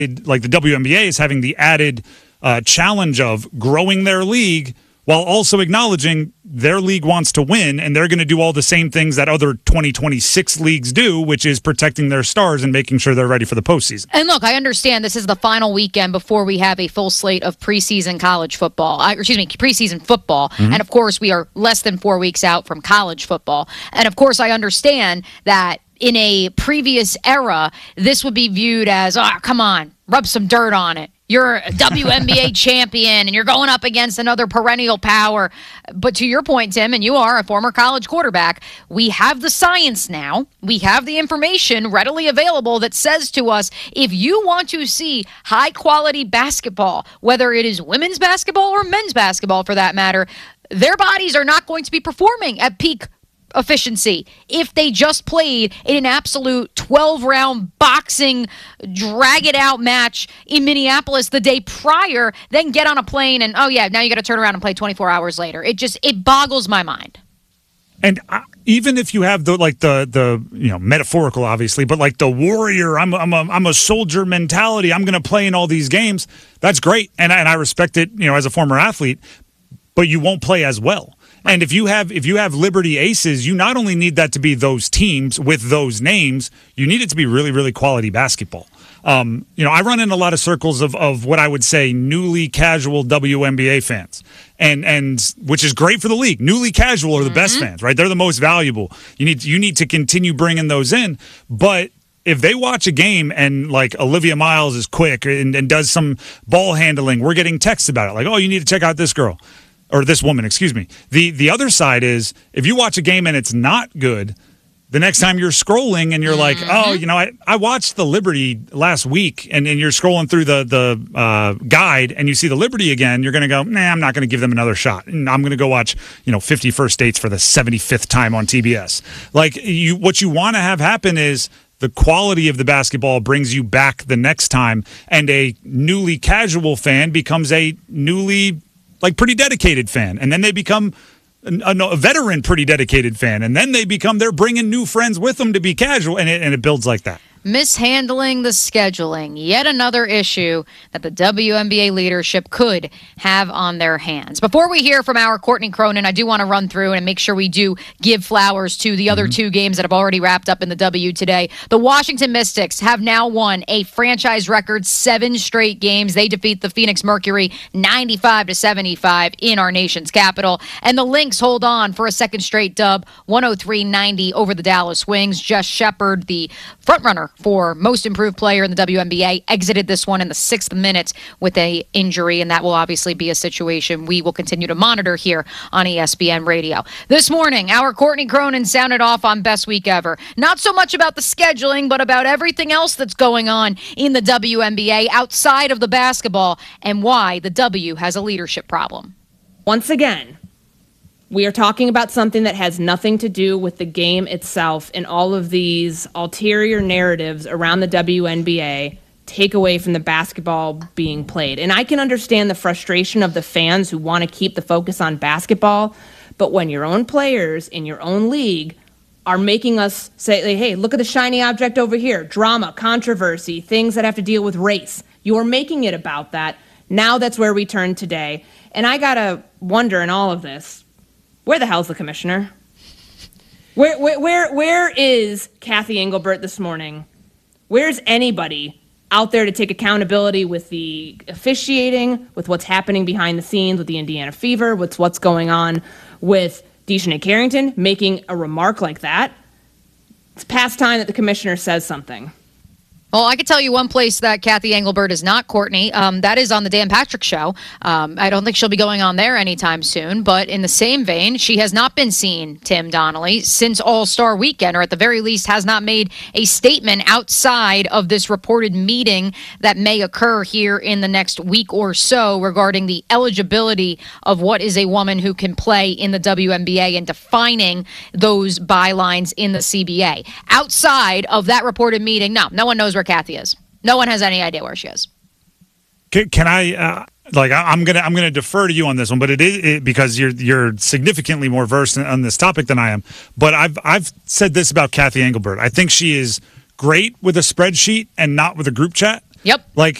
like the WNBA is having the added challenge of growing their league while also acknowledging their league wants to win, and they're going to do all the same things that other 2026 leagues do, which is protecting their stars and making sure they're ready for the postseason. And look, I understand this is the final weekend before we have a full slate of preseason college football. Preseason football. Mm-hmm. And, of course, we are less than 4 weeks out from college football. And, of course, I understand that in a previous era, this would be viewed as, oh, come on, rub some dirt on it. You're a WNBA champion, and you're going up against another perennial power. But to your point, Tim, and you are a former college quarterback, we have the science now. We have the information readily available that says to us, if you want to see high-quality basketball, whether it is women's basketball or men's basketball for that matter, their bodies are not going to be performing at peak efficiency if they just played in an absolute 12-round boxing drag-it-out match in Minneapolis the day prior, then get on a plane and, oh yeah, now you got to turn around and play 24 hours later. It boggles my mind. And even if you have the metaphorical, obviously, but like the warrior, I'm a soldier mentality, I'm going to play in all these games, that's great. And I respect it, as a former athlete, but you won't play as well. And if you have Liberty Aces, you not only need that to be those teams with those names, you need it to be really, really quality basketball. I run in a lot of circles of what I would say newly casual WNBA fans, and which is great for the league. Newly casual are the best fans, right? They're the most valuable. You need to continue bringing those in, but if they watch a game and like Olivia Miles is quick and does some ball handling, we're getting texts about it, like, oh, you need to check out this girl. Or this woman, excuse me. The other side is, if you watch a game and it's not good, the next time you're scrolling and you're like, oh, I watched the Liberty last week, and you're scrolling through the guide and you see the Liberty again, you're going to go, nah, I'm not going to give them another shot. And I'm going to go watch, 50 First Dates for the 75th time on TBS. Like, what you want to have happen is the quality of the basketball brings you back the next time, and a newly casual fan becomes a newly pretty dedicated fan, and then they become a veteran pretty dedicated fan, and then they're bringing new friends with them to be casual, and it builds like that. Mishandling the scheduling, yet another issue that the WNBA leadership could have on their hands. Before we hear from our Courtney Cronin, I do want to run through and make sure we do give flowers to the other two games that have already wrapped up in the W today. The Washington Mystics have now won a franchise record 7 straight games. They defeat the Phoenix Mercury 95-75 in our nation's capital. And the Lynx hold on for a second straight dub, 103-90 over the Dallas Wings. Jess Shepard, the frontrunner for most improved player in the WNBA, exited this one in the 6th minute with a injury, and that will obviously be a situation we will continue to monitor here on ESPN Radio. This morning, our Courtney Cronin sounded off on Best Week Ever. Not so much about the scheduling, but about everything else that's going on in the WNBA outside of the basketball, and why the W has a leadership problem. Once again, we are talking about something that has nothing to do with the game itself, and all of these ulterior narratives around the WNBA take away from the basketball being played. And I can understand the frustration of the fans who want to keep the focus on basketball, but when your own players in your own league are making us say, hey, look at the shiny object over here, drama, controversy, things that have to deal with race, you are making it about that. Now that's where we turn today. And I got to wonder in all of this, where the hell's the commissioner? Where is Kathy Engelbert this morning? Where's anybody out there to take accountability with the officiating, with what's happening behind the scenes with the Indiana Fever, with what's going on with Dejanay Carrington making a remark like that? It's past time that the commissioner says something. Well, I can tell you one place that Kathy Engelbert is not, Courtney. That is on the Dan Patrick Show. I don't think she'll be going on there anytime soon. But in the same vein, she has not been seen, Tim Donnelly, since All-Star Weekend, or at the very least has not made a statement outside of this reported meeting that may occur here in the next week or so regarding the eligibility of what is a woman who can play in the WNBA and defining those bylines in the CBA. Outside of that reported meeting, no one knows where Kathy is. No one has any idea where she is. Can I I'm gonna defer to you on this one, but it is because you're significantly more versed on this topic than I am. But I've said this about Kathy Engelbert. I think she is great with a spreadsheet and not with a group chat. Yep. Like